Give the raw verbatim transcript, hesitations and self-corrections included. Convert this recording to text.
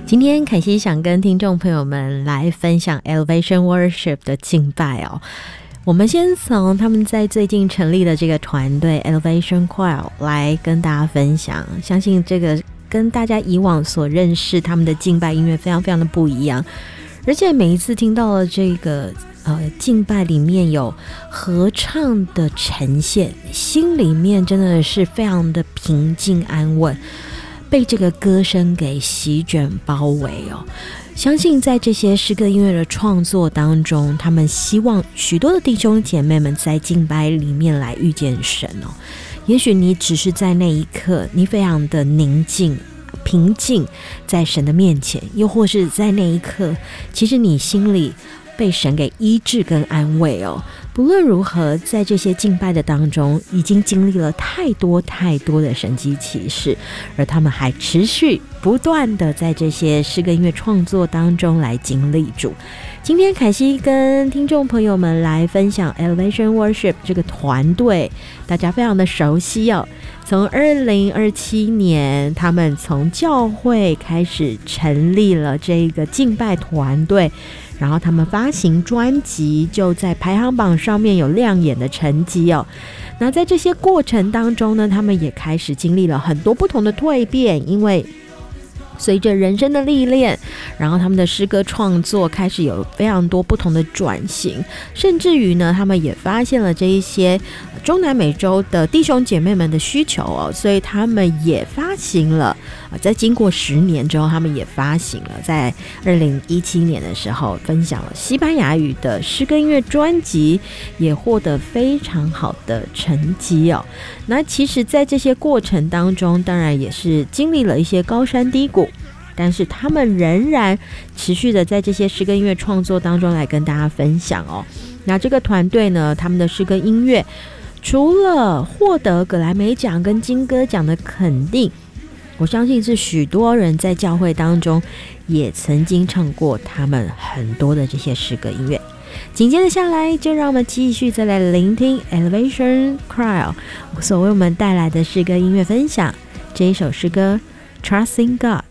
今天凯西想跟听众朋友们来分享 Elevation Worship 的敬拜哦。我们先从他们在最近成立的这个团队 Elevation Choir 来跟大家分享，相信这个跟大家以往所认识他们的敬拜音乐非常非常的不一样，而且每一次听到了这个呃敬拜里面有合唱的呈现，心里面真的是非常的平静安稳，被这个歌声给席卷包围哦。相信在这些诗歌音乐的创作当中，他们希望许多的弟兄姐妹们在敬拜里面来遇见神哦。也许你只是在那一刻，你非常的宁静平静在神的面前，又或是在那一刻，其实你心里被神给医治跟安慰哦。不论如何，在这些敬拜的当中，已经经历了太多太多的神迹奇事，而他们还持续不断的在这些诗歌音乐创作当中来经历主。今天凯西跟听众朋友们来分享 Elevation Worship 这个团队，大家非常的熟悉哦。从二零二七年，他们从教会开始成立了这个敬拜团队，然后他们发行专辑，就在排行榜上面有亮眼的成绩哦。那在这些过程当中呢，他们也开始经历了很多不同的蜕变，因为随着人生的历练，然后他们的诗歌创作开始有非常多不同的转型，甚至于呢，他们也发现了这一些中南美洲的弟兄姐妹们的需求哦，所以他们也发行了，在经过十年之后，他们也发行了，在二零一七年的时候分享了西班牙语的诗歌音乐专辑，也获得非常好的成绩哦。那其实在这些过程当中，当然也是经历了一些高山低谷，但是他们仍然持续的在这些诗歌音乐创作当中来跟大家分享哦。那这个团队呢，他们的诗歌音乐除了获得葛莱美奖跟金歌奖的肯定，我相信是许多人在教会当中也曾经唱过他们很多的这些诗歌音乐。紧接着下来，就让我们继续再来聆听 Elevation Choir 所为我们带来的诗歌音乐分享。这一首诗歌 Trusting God。